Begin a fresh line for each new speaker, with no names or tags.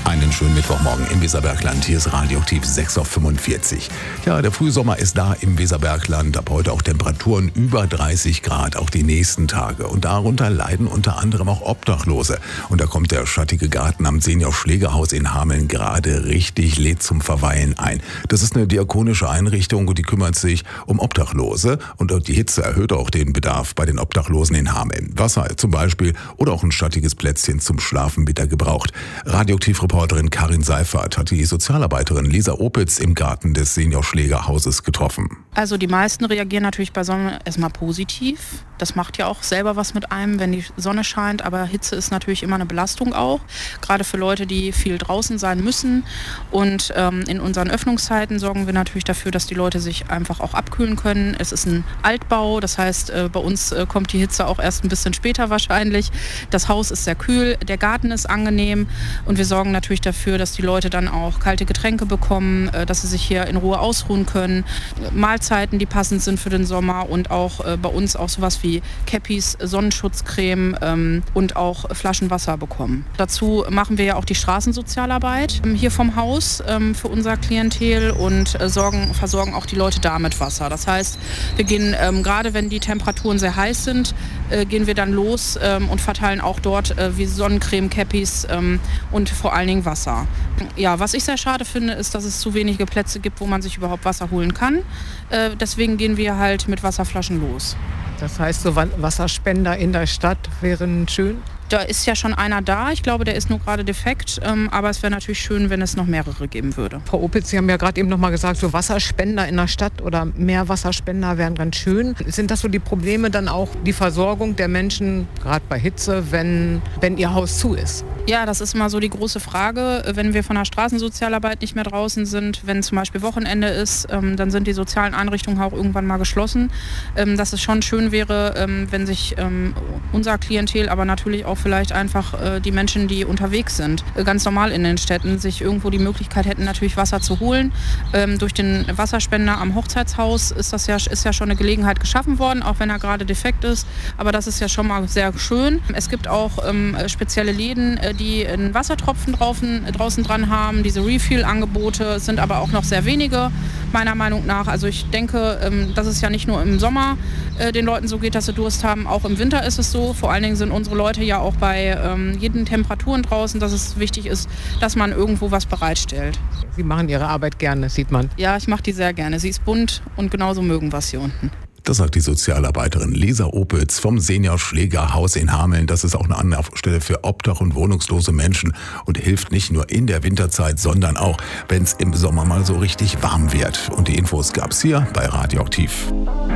Einen schönen Mittwochmorgen im Weserbergland. Hier ist Radioaktiv 6:45 Uhr. Ja, der Frühsommer ist da im Weserbergland. Ab heute auch Temperaturen über 30 Grad, auch die nächsten Tage. Und darunter leiden unter anderem auch Obdachlose. Und da kommt der schattige Garten am Senior-Schlägerhaus in Hameln gerade richtig lädt zum Verweilen ein. Das ist eine diakonische Einrichtung und die kümmert sich um Obdachlose. Und die Hitze erhöht auch den Bedarf bei den Obdachlosen in Hameln. Wasser zum Beispiel oder auch ein schattiges Plätzchen zum Schlafen wird da gebraucht. Radioaktiv-Reporterin Karin Seifert hat die Sozialarbeiterin Lisa Opitz im Garten des Senior-Schlägerhauses getroffen.
Also die meisten reagieren natürlich bei Sonne erstmal positiv. Das macht ja auch selber was mit einem, wenn die Sonne scheint. Aber Hitze ist natürlich immer eine Belastung auch. Gerade für Leute, die viel draußen sein müssen. Und in unseren Öffnungszeiten sorgen wir natürlich dafür, dass die Leute sich einfach auch abkühlen können. Es ist ein Altbau, das heißt, bei uns kommt die Hitze auch erst ein bisschen später wahrscheinlich. Das Haus ist sehr kühl, der Garten ist angenehm. Und wir sorgen natürlich dafür, dass die Leute dann auch kalte Getränke bekommen, dass sie sich hier in Ruhe ausruhen können. Mahlzeiten, die passend sind für den Sommer und auch bei uns auch sowas wie Cappies, Sonnenschutzcreme und auch Flaschen Wasser bekommen. Dazu machen wir ja auch die Straßensozialarbeit hier vom Haus für unser Klientel und versorgen auch die Leute da mit Wasser. Das heißt, wir gehen, gerade wenn die Temperaturen sehr heiß sind, gehen wir dann los und verteilen auch dort wie Sonnencreme, Cappies und vor allen Dingen Wasser. Ja, was ich sehr schade finde, ist, dass es zu wenige Plätze gibt, wo man sich überhaupt Wasser holen kann. Deswegen gehen wir halt mit Wasserflaschen los.
Das heißt, so Wasserspender in der Stadt wären schön?
Da ist ja schon einer da. Ich glaube, der ist nur gerade defekt. Aber es wäre natürlich schön, wenn es noch mehrere geben würde.
Frau Opitz, Sie haben ja gerade eben noch mal gesagt, so Wasserspender in der Stadt oder mehr Wasserspender wären ganz schön. Sind das so die Probleme dann auch, die Versorgung der Menschen, gerade bei Hitze, wenn ihr Haus zu ist?
Ja, das ist immer so die große Frage. Wenn wir von der Straßensozialarbeit nicht mehr draußen sind, wenn zum Beispiel Wochenende ist, dann sind die sozialen Einrichtungen auch irgendwann mal geschlossen. Dass es schon schön wäre, wenn sich unser Klientel, aber natürlich auch vielleicht einfach die Menschen, die unterwegs sind, ganz normal in den Städten, sich irgendwo die Möglichkeit hätten, natürlich Wasser zu holen. Durch den Wasserspender am Hochzeitshaus ist ja schon eine Gelegenheit geschaffen worden, auch wenn er gerade defekt ist. Aber das ist ja schon mal sehr schön. Es gibt auch spezielle Läden, die einen Wassertropfen draußen dran haben. Diese Refill-Angebote sind aber auch noch sehr wenige, meiner Meinung nach. Also ich denke, dass es ja nicht nur im Sommer den Leuten so geht, dass sie Durst haben. Auch im Winter ist es so. Vor allen Dingen sind unsere Leute ja auch bei jeden Temperaturen draußen, dass es wichtig ist, dass man irgendwo was bereitstellt.
Sie machen Ihre Arbeit gerne, sieht man.
Ja, ich mache die sehr gerne. Sie ist bunt und genauso mögen wir es hier unten.
Das sagt die Sozialarbeiterin Lisa Opitz vom Senior-Schlägerhaus in Hameln. Das ist auch eine Anlaufstelle für obdach- und wohnungslose Menschen und hilft nicht nur in der Winterzeit, sondern auch, wenn es im Sommer mal so richtig warm wird. Und die Infos gab's hier bei Radioaktiv.